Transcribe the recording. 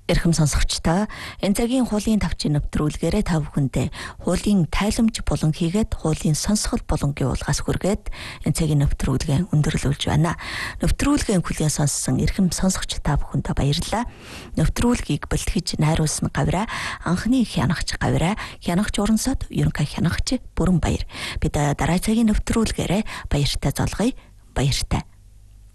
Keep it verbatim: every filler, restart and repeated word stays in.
Эрхэм сонсогчдоо энэ цагийн хуулийн тавчийн нэвтрүүлгээрээ та бүхэндээ хуулийн тайламж булан хийгээд хуулийн сонсгол булангийн уулгаас хүргээд энэ цагийн нэвтрүүлгээ өндөрлүүлж байна. Нэвтрүүлгийн хүлээн сонссон эрхэм сонсогч та бүхэндээ баярлалаа. Нэвтрүүлгийг бэлтгэж найруулсан гавраа анхны хянагч гавраа хянагч урансод ерөнхий хянагч бүрэн баяр. Бид дараа цагийн нэвтрүүлгээрээ баяртай золгоё. Баяртай.